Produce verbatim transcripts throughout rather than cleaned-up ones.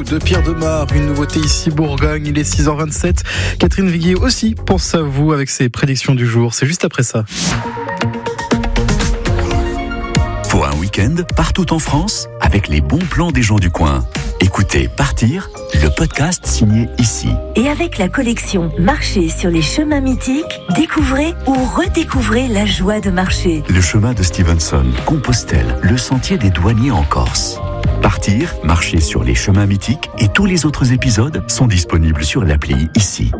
de Pierre Demar, une nouveauté ici Bourgogne, il est six heures vingt-sept. Catherine Viguier aussi pense à vous avec ses prédictions du jour, c'est juste après ça. Pour un week-end, partout en France, avec les bons plans des gens du coin. Écoutez Partir, le podcast signé ici. Et avec la collection Marcher sur les chemins mythiques, découvrez ou redécouvrez la joie de marcher. Le chemin de Stevenson, Compostelle, le sentier des douaniers en Corse. Partir, marcher sur les chemins mythiques et tous les autres épisodes sont disponibles sur l'appli ici.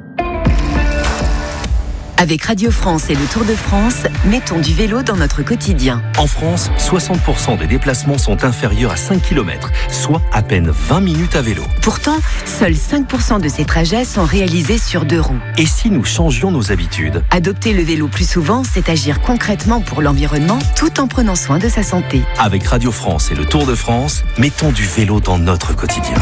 Avec Radio France et le Tour de France, mettons du vélo dans notre quotidien. En France, soixante pour cent des déplacements sont inférieurs à cinq kilomètres, soit à peine vingt minutes à vélo. Pourtant, seuls cinq pour cent de ces trajets sont réalisés sur deux roues. Et si nous changions nos habitudes ? Adopter le vélo plus souvent, c'est agir concrètement pour l'environnement tout en prenant soin de sa santé. Avec Radio France et le Tour de France, mettons du vélo dans notre quotidien.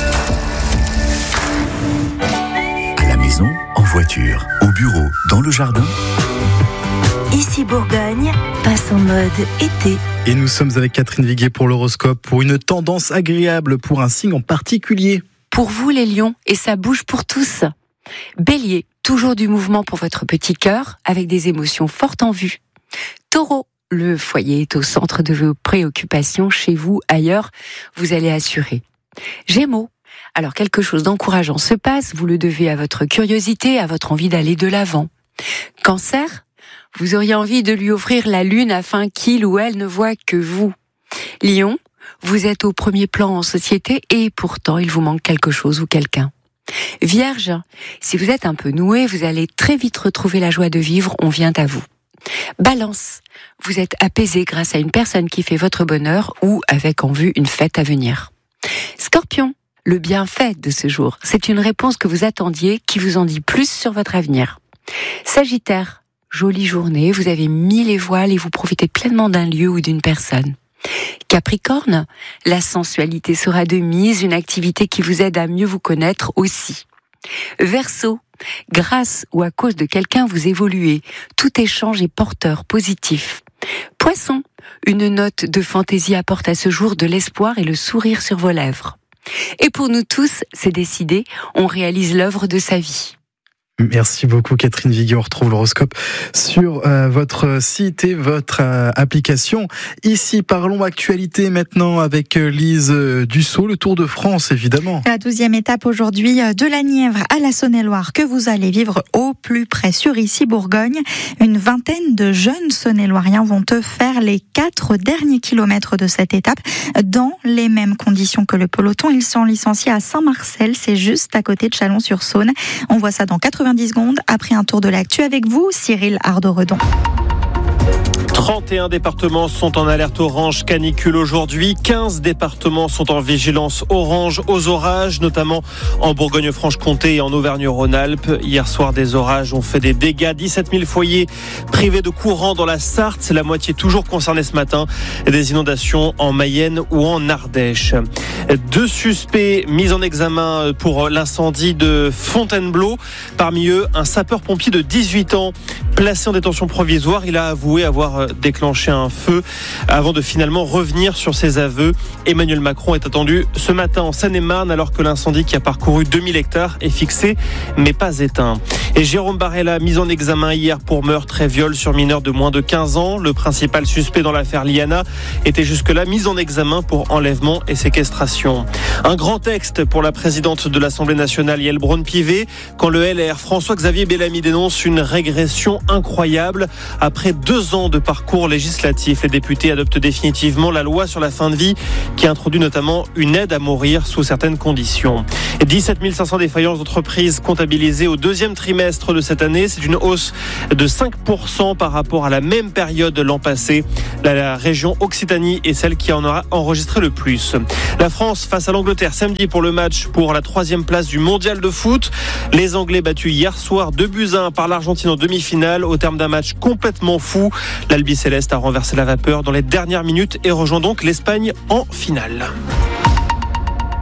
À la maison, en voiture, au bureau, dans le jardin. Ici Bourgogne passe en mode été. Et nous sommes avec Catherine Viguier pour l'horoscope, pour une tendance agréable, pour un signe en particulier. Pour vous les lions, et ça bouge pour tous. Bélier, toujours du mouvement pour votre petit cœur, avec des émotions fortes en vue. Taureau, le foyer est au centre de vos préoccupations, chez vous, ailleurs, vous allez assurer. Gémeaux, alors quelque chose d'encourageant se passe, vous le devez à votre curiosité, à votre envie d'aller de l'avant. Cancer, vous auriez envie de lui offrir la lune afin qu'il ou elle ne voit que vous. Lion, vous êtes au premier plan en société et pourtant il vous manque quelque chose ou quelqu'un. Vierge, si vous êtes un peu noué, vous allez très vite retrouver la joie de vivre, on vient à vous. Balance, vous êtes apaisé grâce à une personne qui fait votre bonheur ou avec en vue une fête à venir. Scorpion, le bienfait de ce jour, c'est une réponse que vous attendiez qui vous en dit plus sur votre avenir. Sagittaire, jolie journée, vous avez mis les voiles et vous profitez pleinement d'un lieu ou d'une personne. Capricorne, la sensualité sera de mise, une activité qui vous aide à mieux vous connaître aussi. Verseau, grâce ou à cause de quelqu'un vous évoluez, tout échange est porteur, positif. Poisson, une note de fantaisie apporte à ce jour de l'espoir et le sourire sur vos lèvres. Et pour nous tous, c'est décidé, on réalise l'œuvre de sa vie. Merci beaucoup Catherine Viguier, on retrouve l'horoscope sur euh, votre site et votre euh, application. Ici, parlons actualité maintenant avec euh, Lise euh, Dussault, le Tour de France évidemment. La douzième étape aujourd'hui de la Nièvre à la Saône-et-Loire que vous allez vivre au plus près sur ici Bourgogne. Une vingtaine de jeunes Saône-et-Loiriens vont te faire les quatre derniers kilomètres de cette étape dans les mêmes conditions que le peloton. Ils sont licenciés à Saint-Marcel, c'est juste à côté de Chalon-sur-Saône. On voit ça dans quatre-vingt-dix secondes après un tour de l'actu avec vous, Cyril Ardo-Redon. trente et un départements sont en alerte orange canicule aujourd'hui. quinze départements sont en vigilance orange aux orages, notamment en Bourgogne-Franche-Comté et en Auvergne-Rhône-Alpes. Hier soir, des orages ont fait des dégâts. dix-sept mille foyers privés de courant dans la Sarthe. La moitié toujours concernée ce matin. Des inondations en Mayenne ou en Ardèche. Deux suspects mis en examen pour l'incendie de Fontainebleau. Parmi eux, un sapeur-pompier de dix-huit ans placé en détention provisoire. Il a avoué avoir déclenché un feu avant de finalement revenir sur ses aveux. Emmanuel Macron est attendu ce matin en Seine-et-Marne alors que l'incendie qui a parcouru deux mille hectares est fixé mais pas éteint. Et Jérôme Barella, mis en examen hier pour meurtre et viol sur mineur de moins de quinze ans. Le principal suspect dans l'affaire Liana était jusque-là mis en examen pour enlèvement et séquestration. Un grand texte pour la présidente de l'Assemblée nationale, Yael Braun-Pivet, quand le L R François-Xavier Bellamy dénonce une régression incroyable. Après deux ans de parcours législatif, les députés adoptent définitivement la loi sur la fin de vie qui introduit notamment une aide à mourir sous certaines conditions. dix-sept mille cinq cents défaillances d'entreprises comptabilisées au deuxième trimestre de cette année. C'est une hausse de cinq pour cent par rapport à la même période l'an passé. La, la région Occitanie est celle qui en aura enregistré le plus. La France face à l'Angleterre samedi pour le match pour la troisième place du mondial de foot. Les Anglais battus hier soir deux buts à un par l'Argentine en demi-finale au terme d'un match complètement fou. L'Albi Céleste a renversé la vapeur dans les dernières minutes et rejoint donc l'Espagne en finale. Comme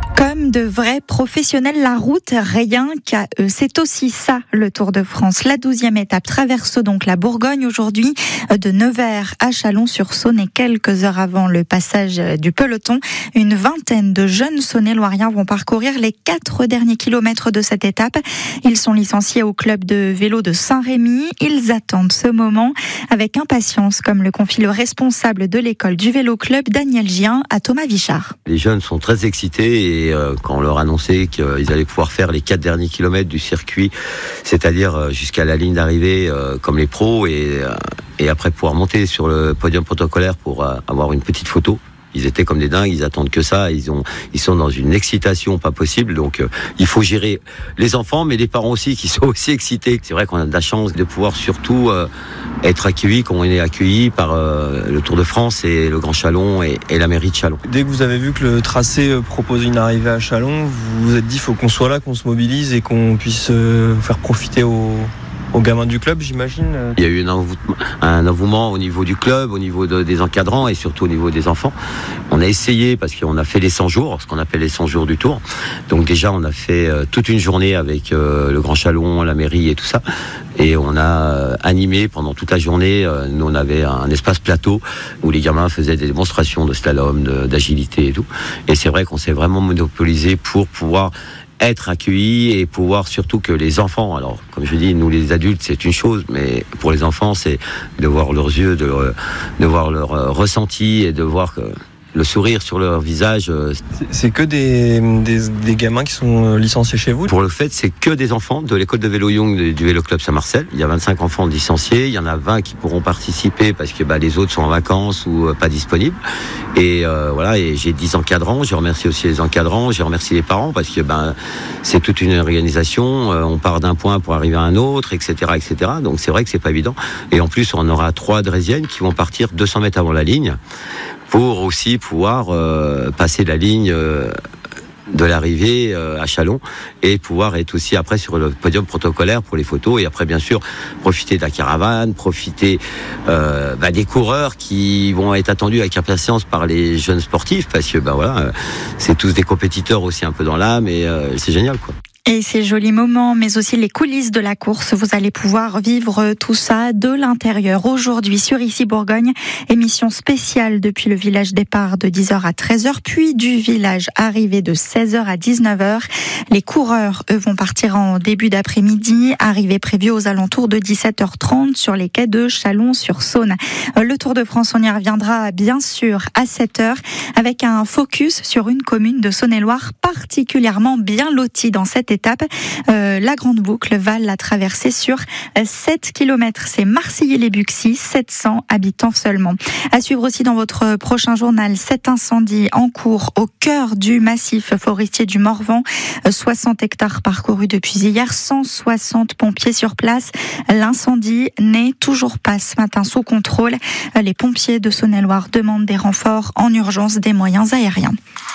même de vrais professionnels. La route, rien qu'à eux. C'est aussi ça, le Tour de France. La douzième étape traverse donc la Bourgogne aujourd'hui de Nevers à Chalon-sur-Saône et quelques heures avant le passage du peloton. Une vingtaine de jeunes Saônais-Loiriens vont parcourir les quatre derniers kilomètres de cette étape. Ils sont licenciés au club de vélo de Saint-Rémy. Ils attendent ce moment avec impatience, comme le confie le responsable de l'école du vélo club, Daniel Gien, à Thomas Vichard. Les jeunes sont très excités et euh, quand on leur annonçait qu'ils allaient pouvoir faire les quatre derniers kilomètres du circuit, c'est-à-dire euh, jusqu'à la ligne d'arrivée euh, comme les pros et, euh, et après pouvoir monter sur le podium protocolaire pour euh, avoir une petite photo. Ils étaient comme des dingues, ils attendent que ça, ils ont, ils sont dans une excitation pas possible, donc euh, il faut gérer les enfants, mais les parents aussi qui sont aussi excités. C'est vrai qu'on a de la chance de pouvoir surtout euh, être accueillis comme on est accueillis par euh, le Tour de France et le Grand Chalon et, et la mairie de Chalon. Dès que vous avez vu que le tracé proposait une arrivée à Chalon, vous vous êtes dit il faut qu'on soit là, qu'on se mobilise et qu'on puisse euh, faire profiter aux... aux gamins du club, j'imagine. Il y a eu un engouement, un engouement au niveau du club, au niveau de, des encadrants et surtout au niveau des enfants. On a essayé parce qu'on a fait les cent jours, ce qu'on appelle les cent jours du Tour. Donc déjà, on a fait euh, toute une journée avec euh, le Grand Chalon, la mairie et tout ça. Et on a euh, animé pendant toute la journée. Euh, nous, on avait un espace plateau où les gamins faisaient des démonstrations de slalom, de, d'agilité et tout. Et c'est vrai qu'on s'est vraiment monopolisé pour pouvoir être accueillis et pouvoir surtout que les enfants, alors comme je dis, nous les adultes c'est une chose, mais pour les enfants c'est de voir leurs yeux, de, de voir leur ressenti et de voir que le sourire sur leur visage. C'est, c'est que des, des, des gamins qui sont licenciés chez vous ? Pour le fait, c'est que des enfants de l'école de vélo Young du Vélo Club Saint-Marcel. Il y a vingt-cinq enfants licenciés, il y en a vingt qui pourront participer parce que bah, les autres sont en vacances ou euh, pas disponibles. Et euh, voilà, et j'ai dix encadrants, je remercie aussi les encadrants, je remercie les parents parce que ben, c'est toute une organisation, euh, on part d'un point pour arriver à un autre, et cetera, et cetera. Donc c'est vrai que c'est pas évident. Et en plus, on aura trois Drésiennes qui vont partir deux cents mètres avant la ligne pour aussi pouvoir euh, passer la ligne euh, de l'arrivée euh, à Chalon et pouvoir être aussi après sur le podium protocolaire pour les photos et après bien sûr profiter de la caravane, profiter euh, bah, des coureurs qui vont être attendus avec impatience par les jeunes sportifs parce que bah voilà, euh, c'est tous des compétiteurs aussi un peu dans l'âme et euh, c'est génial quoi. Et ces jolis moments, mais aussi les coulisses de la course, vous allez pouvoir vivre tout ça de l'intérieur. Aujourd'hui, sur Ici Bourgogne, émission spéciale depuis le village départ de dix heures à treize heures, puis du village arrivée de seize heures à dix-neuf heures. Les coureurs, eux, vont partir en début d'après-midi, arrivée prévue aux alentours de dix-sept heures trente sur les quais de Chalon-sur-Saône. Le Tour de France, on y reviendra bien sûr à sept heures, avec un focus sur une commune de Saône-et-Loire particulièrement bien lotie dans cette étape. Euh, la Grande Boucle va la traverser sur sept kilomètres. C'est Marcilly-les-Buxy, sept cents habitants seulement. À suivre aussi dans votre prochain journal, cet incendie en cours au cœur du massif forestier du Morvan. soixante hectares parcourus depuis hier, cent soixante pompiers sur place. L'incendie n'est toujours pas ce matin sous contrôle. Les pompiers de Saône-et-Loire demandent des renforts en urgence, des moyens aériens.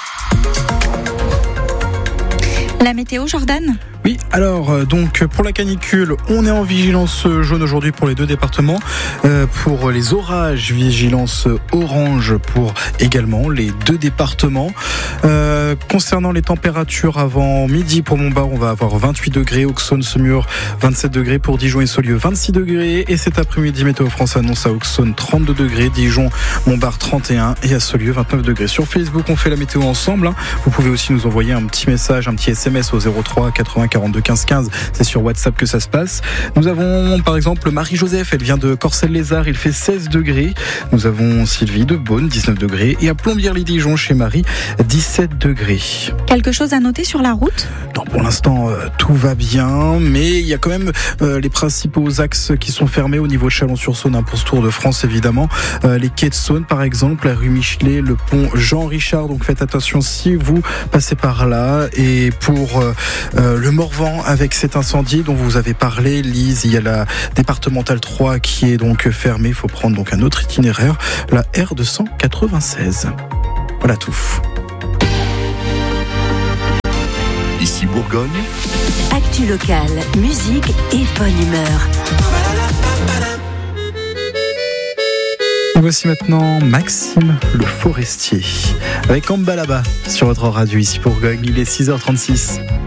La météo, Jordan ? Oui, alors euh, donc pour la canicule, on est en vigilance jaune aujourd'hui pour les deux départements. Euh, pour les orages, vigilance orange pour également les deux départements. Euh, concernant les températures avant midi pour Montbard, on va avoir vingt-huit degrés, Auxonne, Semur vingt-sept degrés, pour Dijon et Saulieu vingt-six degrés. Et cet après-midi, Météo France annonce à Auxonne trente-deux degrés, Dijon, Montbard trente et un et à Saulieu vingt-neuf degrés. Sur Facebook, on fait la météo ensemble. Hein. Vous pouvez aussi nous envoyer un petit message, un petit S M S au zéro trois quatre-vingts quarante-deux quinze quinze, c'est sur WhatsApp que ça se passe. Nous avons par exemple Marie-Joseph, elle vient de Corcelles-les-Arts, il fait seize degrés. Nous avons Sylvie de Beaune, dix-neuf degrés. Et à Plombières-les-Dijon, chez Marie, dix-sept degrés. Quelque chose à noter sur la route ? Non, pour l'instant, euh, tout va bien, mais il y a quand même euh, les principaux axes qui sont fermés au niveau de Chalon-sur-Saône, hein, pour ce Tour de France évidemment. Euh, les quais de Saône par exemple, la rue Michelet, le pont Jean-Richard, donc faites attention si vous passez par là. Et pour euh, euh, le Morvan, avec cet incendie dont vous avez parlé, Lise, il y a la départementale trois qui est donc fermée. Il faut prendre donc un autre itinéraire, la R deux cent quatre-vingt-seize. Voilà tout. Ici Bourgogne. Actu locale, musique et bonne humeur. Et voici maintenant Maxime le Forestier avec Ambalaba sur votre radio ici Bourgogne. Il est six heures trente-six.